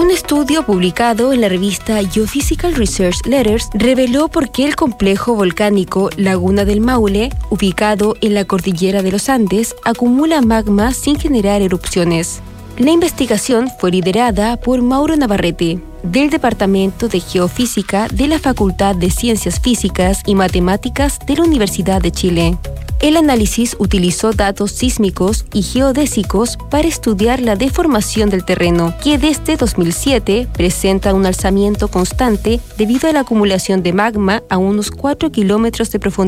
Un estudio publicado en la revista Geophysical Research Letters reveló por qué el complejo volcánico Laguna del Maule, ubicado en la cordillera de los Andes, acumula magma sin generar erupciones. La investigación fue liderada por Mauro Navarrete, del Departamento de Geofísica de la Facultad de Ciencias Físicas y Matemáticas de la Universidad de Chile. El análisis utilizó datos sísmicos y geodésicos para estudiar la deformación del terreno, que desde 2007 presenta un alzamiento constante debido a la acumulación de magma a unos 4 kilómetros de profundidad.